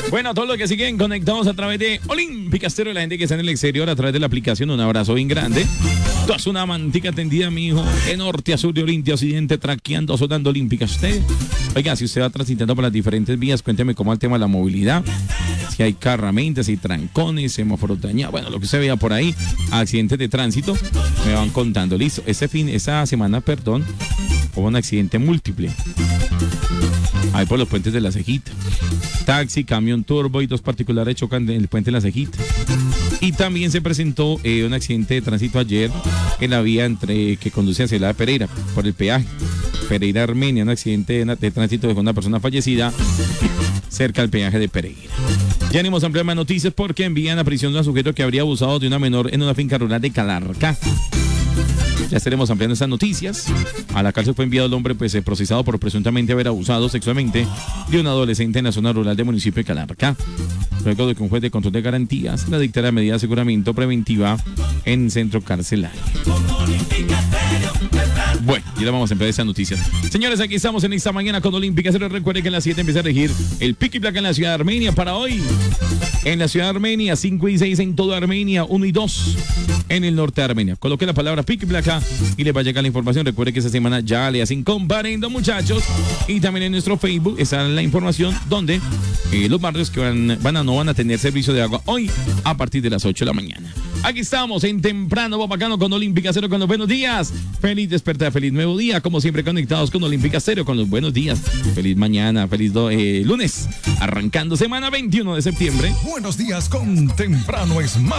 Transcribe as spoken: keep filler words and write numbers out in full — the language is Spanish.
Bueno, a todos los que siguen conectados a través de Olímpica Estéreo, la gente que está en el exterior a través de la aplicación, un abrazo bien grande. Tú haces una mantica tendida, mi hijo, de norte a sur, de oriente a occidente, traqueando, sonando Olímpica Estéreo. Oiga, si usted va transitando por las diferentes vías, cuénteme cómo va el tema de la movilidad. Si hay carramentas, si hay trancones, semáforos dañados, bueno, lo que usted vea por ahí, accidentes de tránsito, me van contando. Listo, ese fin, esa semana, perdón, hubo un accidente múltiple. Ahí por los puentes de La Cejita. Taxi, camión turbo y dos particulares chocan en el puente de La Cejita. Y también se presentó eh, un accidente de tránsito ayer en la vía entre que conduce hacia la de Pereira, por el peaje. Pereira, Armenia, un accidente de, de tránsito dejó una persona fallecida cerca del peaje de Pereira. Ya venimos a ampliar más noticias porque envían a prisión a un sujeto que habría abusado de una menor en una finca rural de Calarcá. Ya estaremos ampliando estas noticias. A la cárcel fue enviado el hombre pues, eh, procesado por presuntamente haber abusado sexualmente de un adolescente en la zona rural del municipio de Calarcá. Luego de que un juez de control de garantías le dictara medida de aseguramiento preventiva en centro carcelario. Bueno, ya le vamos a empezar estas noticias. Señores, aquí estamos en esta mañana con Olímpica Estéreo. Recuerden que en las siete empieza a regir el pico y placa en la ciudad de Armenia para hoy. En la ciudad de Armenia, cinco y seis en toda Armenia, uno y dos en el norte de Armenia. Coloque la palabra pico y placa y les va a llegar la información. Recuerden que esta semana ya le hacen comparendo, muchachos. Y también en nuestro Facebook está la información donde eh, los barrios que van, van a no van a tener servicio de agua hoy a partir de las ocho de la mañana. Aquí estamos en Temprano Bobacano con Olímpica Estéreo con los buenos días. Feliz despertar, feliz nuevo día. Como siempre conectados con Olímpica Estéreo con los buenos días. Feliz mañana, feliz do, eh, lunes. Arrancando semana veintiuno de septiembre. Buenos días con Temprano es más.